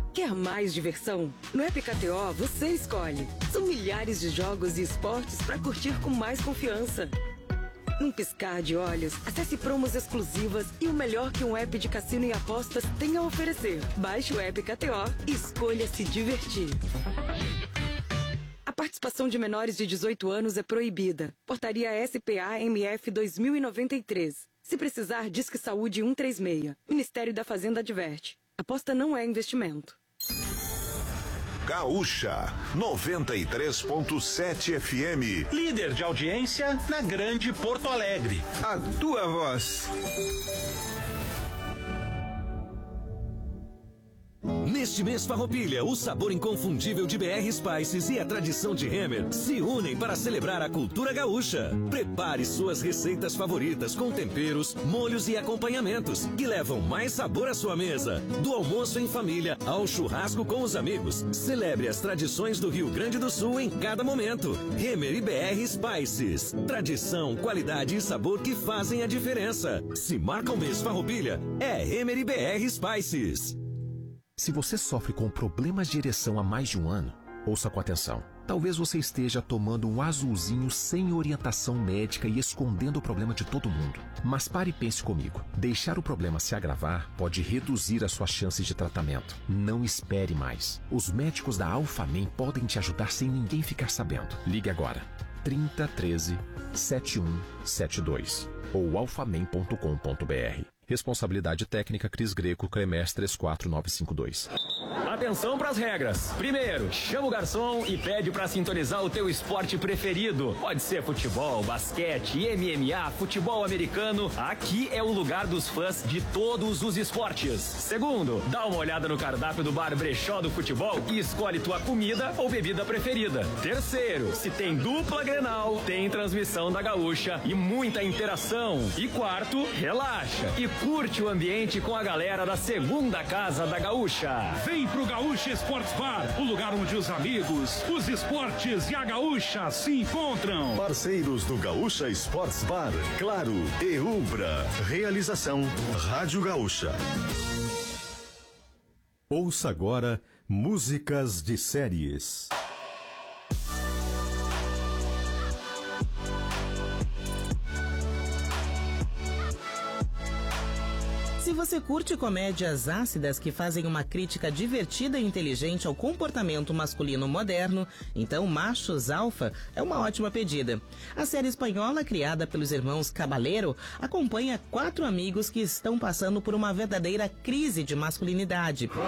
Quer mais diversão? No App KTO você escolhe. São milhares de jogos e esportes para curtir com mais confiança. Num piscar de olhos, acesse promos exclusivas e o melhor que um app de cassino e apostas tem a oferecer. Baixe o App KTO e escolha se divertir. A participação de menores de 18 anos é proibida. Portaria SPA-MF 2093. Se precisar, Disque Saúde 136. Ministério da Fazenda adverte. Aposta não é investimento. Gaúcha 93.7 FM. Líder de audiência na Grande Porto Alegre. A tua voz. Neste mês Farroupilha, o sabor inconfundível de BR Spices e a tradição de Hemmer se unem para celebrar a cultura gaúcha. Prepare suas receitas favoritas com temperos, molhos e acompanhamentos que levam mais sabor à sua mesa. Do almoço em família ao churrasco com os amigos, celebre as tradições do Rio Grande do Sul em cada momento. Hemmer e BR Spices. Tradição, qualidade e sabor que fazem a diferença. Se marca o mês Farroupilha, é Hemmer e BR Spices. Se você sofre com problemas de ereção há mais de um ano, ouça com atenção. Talvez você esteja tomando um azulzinho sem orientação médica e escondendo o problema de todo mundo. Mas pare e pense comigo. Deixar o problema se agravar pode reduzir as suas chances de tratamento. Não espere mais. Os médicos da Alphamen podem te ajudar sem ninguém ficar sabendo. Ligue agora. 3013 7172 ou alphamen.com.br. Responsabilidade técnica Cris Greco, CREMES 34952. Atenção para as regras. Primeiro, chama o garçom e pede para sintonizar o teu esporte preferido. Pode ser futebol, basquete, MMA, futebol americano. Aqui é o lugar dos fãs de todos os esportes. Segundo, dá uma olhada no cardápio do bar Brechó do Futebol e escolhe tua comida ou bebida preferida. Terceiro, se tem dupla Grenal, tem transmissão da Gaúcha e muita interação. E quarto, relaxa e curte o ambiente com a galera da segunda casa da Gaúcha. Vem pro Gaúcha Sports Bar, o lugar onde os amigos, os esportes e a Gaúcha se encontram. Parceiros do Gaúcha Sports Bar, Claro e Ubra. Realização Rádio Gaúcha. Ouça agora músicas de séries. Se você curte comédias ácidas que fazem uma crítica divertida e inteligente ao comportamento masculino moderno, então Machos Alfa é uma ótima pedida. A série espanhola, criada pelos irmãos Caballero, acompanha 4 amigos que estão passando por uma verdadeira crise de masculinidade.